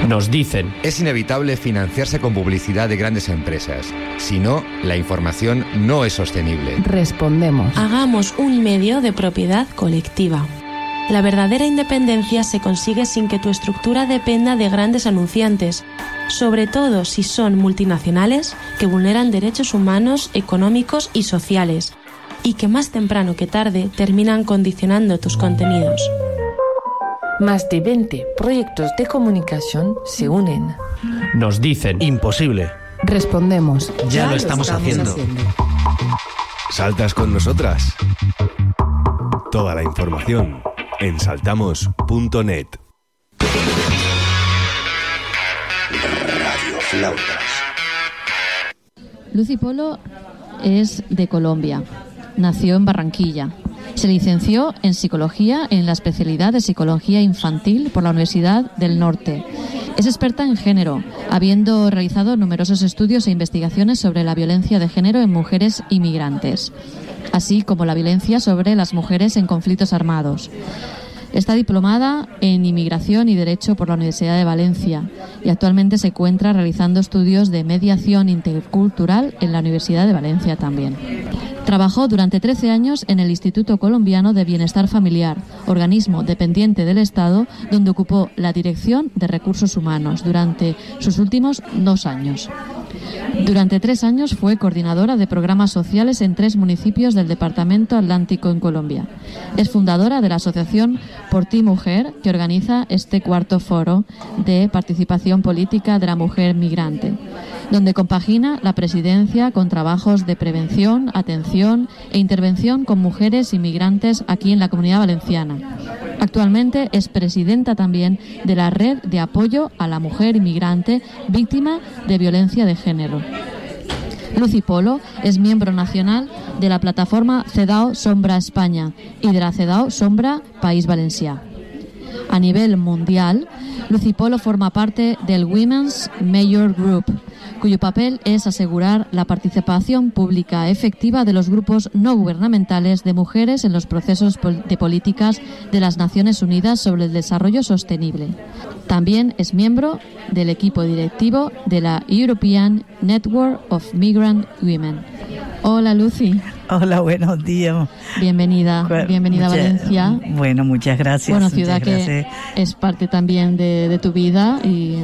Nos dicen. Es inevitable financiarse con publicidad de grandes empresas. Si no, la información no es sostenible. Respondemos. Hagamos un medio de propiedad colectiva. La verdadera independencia se consigue sin que tu estructura dependa de grandes anunciantes, sobre todo si son multinacionales que vulneran derechos humanos, económicos y sociales, y que más temprano que tarde terminan condicionando tus contenidos. Más de 20 proyectos de comunicación se unen. Nos dicen. Imposible. Respondemos. Ya lo estamos haciendo. ¿Saltas con nosotras? Toda la información en saltamos.net. Radio Flautas. Lucy Polo es de Colombia. Nació en Barranquilla. Se licenció en Psicología en la especialidad de Psicología Infantil por la Universidad del Norte. Es experta en género, habiendo realizado numerosos estudios e investigaciones sobre la violencia de género en mujeres inmigrantes, así como la violencia sobre las mujeres en conflictos armados. Está diplomada en Inmigración y Derecho por la Universidad de Valencia y actualmente se encuentra realizando estudios de mediación intercultural en la Universidad de Valencia también. Trabajó durante 13 años en el Instituto Colombiano de Bienestar Familiar, organismo dependiente del Estado, donde ocupó la dirección de recursos humanos durante sus últimos 2 años. Durante 3 años fue coordinadora de programas sociales en 3 municipios del Departamento Atlántico en Colombia. Es fundadora de la asociación Por Ti Mujer, que organiza este 4º foro de participación política de la mujer migrante, donde compagina la presidencia con trabajos de prevención, atención e intervención con mujeres inmigrantes aquí en la Comunidad Valenciana. Actualmente es presidenta también de la Red de Apoyo a la Mujer Inmigrante Víctima de Violencia de Género. Lucy Polo es miembro nacional de la plataforma CEDAW Sombra España y de la CEDAW Sombra País Valencià. A nivel mundial, Lucy Polo forma parte del Women's Major Group, cuyo papel es asegurar la participación pública efectiva de los grupos no gubernamentales de mujeres en los procesos de políticas de las Naciones Unidas sobre el desarrollo sostenible. También es miembro del equipo directivo de la European Network of Migrant Women. Hola, Lucy. Hola, buenos días. Bienvenida a Valencia. Bueno, muchas gracias. Bueno, ciudad que es parte también de tu vida.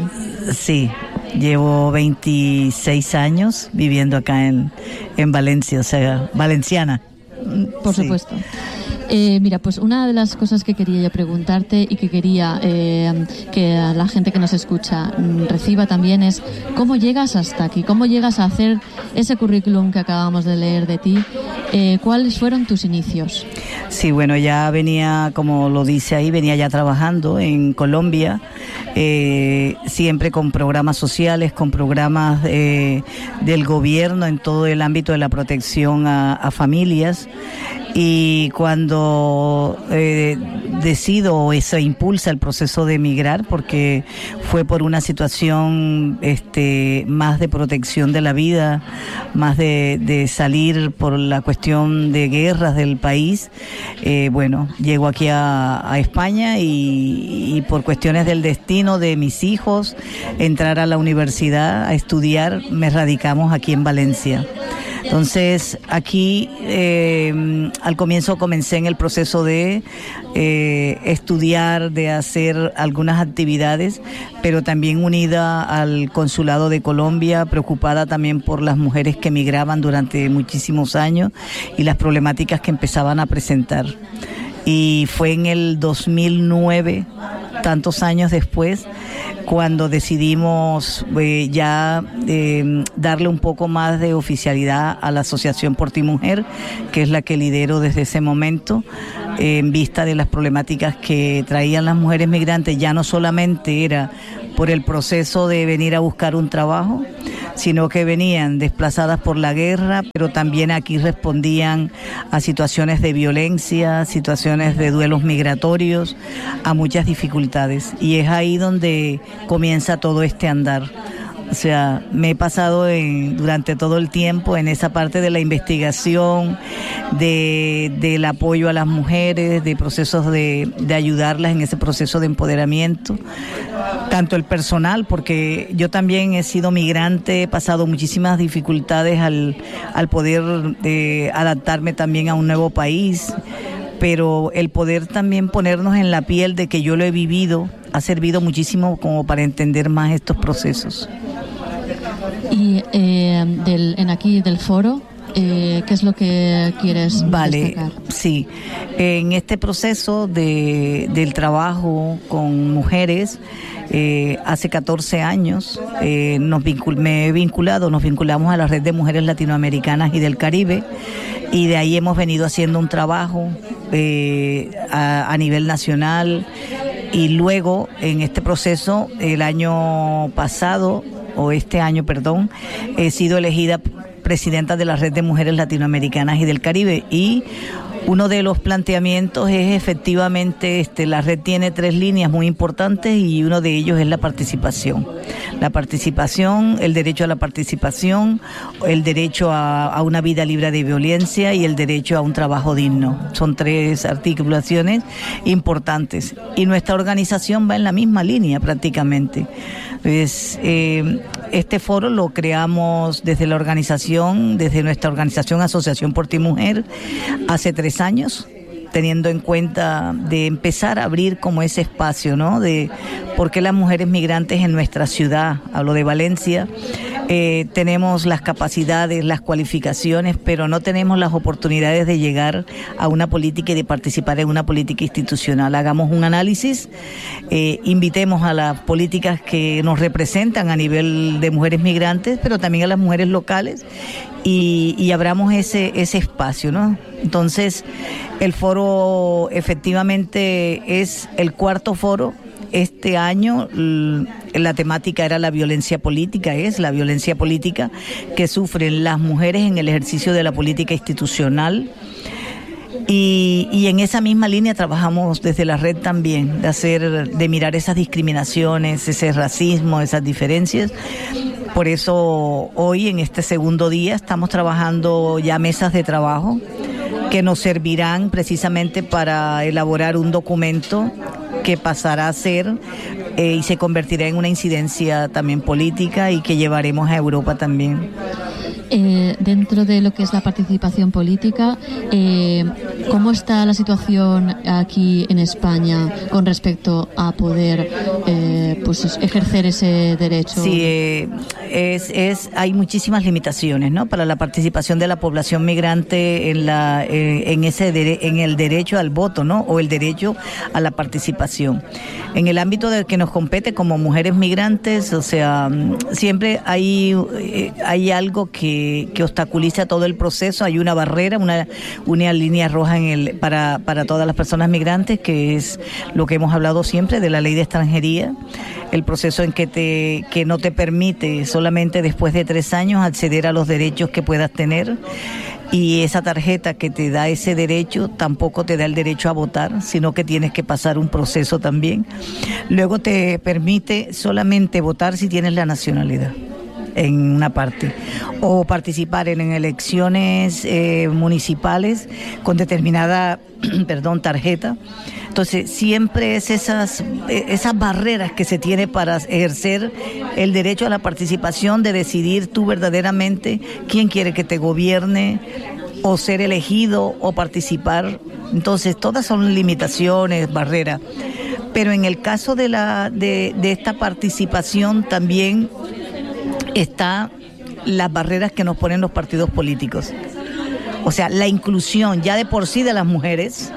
Sí, llevo 26 años viviendo acá en Valencia, o sea, valenciana. Por supuesto. Mira, pues una de las cosas que quería yo preguntarte y que quería que a la gente que nos escucha reciba también es ¿cómo llegas hasta aquí? ¿Cómo llegas a hacer ese currículum que acabamos de leer de ti? ¿Cuáles fueron tus inicios? Sí, bueno, ya venía, como lo dice ahí, venía ya trabajando en Colombia, siempre con programas sociales, con programas del gobierno en todo el ámbito de la protección a familias. Y cuando decido o se impulsa el proceso de emigrar, porque fue por una situación más de protección de la vida, más de salir por la cuestión de guerras del país, bueno, llego aquí a España y por cuestiones del destino de mis hijos, entrar a la universidad a estudiar, me radicamos aquí en Valencia. Entonces, aquí al comienzo comencé en el proceso de estudiar, de hacer algunas actividades, pero también unida al Consulado de Colombia, preocupada también por las mujeres que emigraban durante muchísimos años y las problemáticas que empezaban a presentar. Y fue en el 2009, tantos años después, cuando decidimos darle un poco más de oficialidad a la Asociación Por Ti Mujer, que es la que lidero desde ese momento, en vista de las problemáticas que traían las mujeres migrantes. Ya no solamente era por el proceso de venir a buscar un trabajo, sino que venían desplazadas por la guerra, pero también aquí respondían a situaciones de violencia, situaciones de duelos migratorios, a muchas dificultades. Y es ahí donde comienza todo este andar, O sea, me he pasado durante todo el tiempo en esa parte de la investigación, del apoyo a las mujeres, de procesos de ayudarlas en ese proceso de empoderamiento, tanto el personal, porque yo también he sido migrante, he pasado muchísimas dificultades al poder adaptarme también a un nuevo país, pero el poder también ponernos en la piel de que yo lo he vivido ha servido muchísimo como para entender más estos procesos. Y aquí del foro, ¿qué es lo que quieres destacar? Sí. En este proceso del trabajo con mujeres, hace 14 años nos vinculamos a la Red de Mujeres Latinoamericanas y del Caribe, y de ahí hemos venido haciendo un trabajo a nivel nacional, y luego en este proceso el año pasado, he sido elegida presidenta de la Red de Mujeres Latinoamericanas y del Caribe, y uno de los planteamientos es efectivamente, la red tiene 3 líneas muy importantes y uno de ellos es la participación. La participación, el derecho a la participación, el derecho a una vida libre de violencia y el derecho a un trabajo digno. Son 3 articulaciones importantes y nuestra organización va en la misma línea prácticamente. Pues, este foro lo creamos desde nuestra organización Asociación Por Ti Mujer, hace 3 años, teniendo en cuenta de empezar a abrir como ese espacio, ¿no? De por qué las mujeres migrantes en nuestra ciudad, hablo de Valencia, tenemos las capacidades, las cualificaciones, pero no tenemos las oportunidades de llegar a una política y de participar en una política institucional. Hagamos un análisis, invitemos a las políticas que nos representan a nivel de mujeres migrantes, pero también a las mujeres locales, y abramos ese espacio, ¿no? Entonces, el foro efectivamente es el 4º foro. Este año la temática era la violencia política que sufren las mujeres en el ejercicio de la política institucional. Y en esa misma línea trabajamos desde la red también, de mirar esas discriminaciones, ese racismo, esas diferencias. Por eso hoy, en este segundo día, estamos trabajando ya mesas de trabajo que nos servirán precisamente para elaborar un documento que pasará a ser y se convertirá en una incidencia también política y que llevaremos a Europa también. Dentro de lo que es la participación política, ¿cómo está la situación aquí en España con respecto a poder ejercer ese derecho? Sí, hay muchísimas limitaciones, ¿no? Para la participación de la población migrante en el derecho al voto, ¿no? O el derecho a la participación. En el ámbito del que nos compete como mujeres migrantes, o sea, siempre hay algo que obstaculiza todo el proceso. Hay una barrera, una línea roja para todas las personas migrantes, que es lo que hemos hablado siempre de la ley de extranjería, el proceso en que no te permite solamente después de 3 años acceder a los derechos que puedas tener. Y esa tarjeta que te da ese derecho tampoco te da el derecho a votar, sino que tienes que pasar un proceso también. Luego te permite solamente votar si tienes la nacionalidad en una parte, o participar en elecciones municipales con determinada tarjeta. Entonces siempre es esas barreras que se tiene para ejercer el derecho a la participación, de decidir tú verdaderamente quién quiere que te gobierne, o ser elegido o participar. Entonces todas son limitaciones, barreras. Pero en el caso de esta participación también está las barreras que nos ponen los partidos políticos. O sea, la inclusión ya de por sí de las mujeres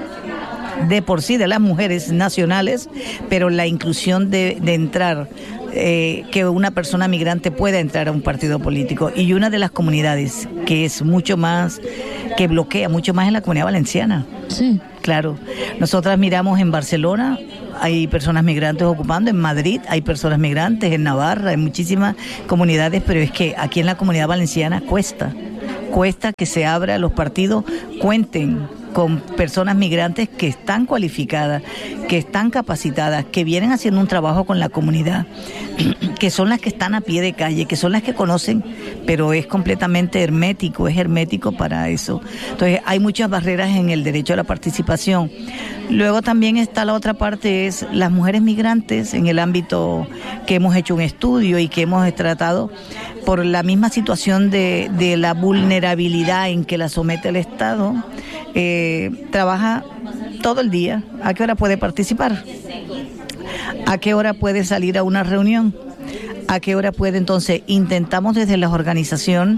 nacionales, pero la inclusión de entrar, que una persona migrante pueda entrar a un partido político. Y una de las comunidades que es mucho más, que bloquea mucho más, es la Comunidad Valenciana. Sí. Claro. Nosotras miramos en Barcelona, hay personas migrantes ocupando, en Madrid hay personas migrantes, en Navarra, en muchísimas comunidades, pero es que aquí en la Comunidad Valenciana cuesta que se abra, los partidos cuenten con personas migrantes que están cualificadas, que están capacitadas, que vienen haciendo un trabajo con la comunidad, que son las que están a pie de calle, que son las que conocen, pero es completamente hermético, es hermético para eso. Entonces hay muchas barreras en el derecho a la participación. Luego también está la otra parte, es las mujeres migrantes en el ámbito que hemos hecho un estudio y que hemos tratado por la misma situación de la vulnerabilidad en que la somete el Estado. Trabaja todo el día. ¿A qué hora puede participar? ¿A qué hora puede salir a una reunión? ¿A qué hora puede? Entonces intentamos desde las organizaciones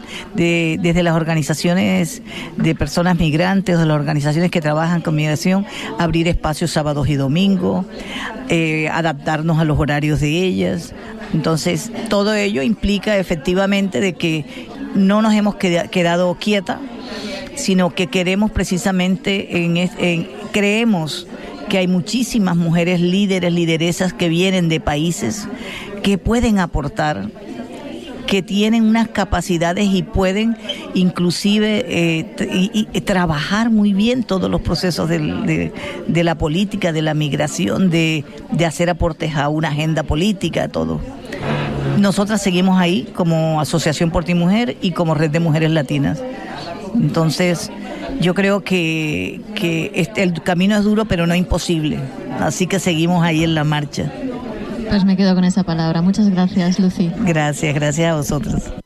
de personas migrantes, de las organizaciones que trabajan con migración, abrir espacios sábados y domingos, adaptarnos a los horarios de ellas. Entonces todo ello implica efectivamente de que no nos hemos quedado quietas, sino que queremos precisamente, creemos que hay muchísimas mujeres líderes, lideresas que vienen de países que pueden aportar, que tienen unas capacidades y pueden inclusive trabajar muy bien todos los procesos de la política, de la migración, de hacer aportes a una agenda política, todo. Nosotras seguimos ahí como Asociación Por Ti Mujer y como Red de Mujeres Latinas. Entonces, yo creo que el camino es duro, pero no imposible. Así que seguimos ahí en la marcha. Pues me quedo con esa palabra. Muchas gracias, Lucy. Gracias a vosotros.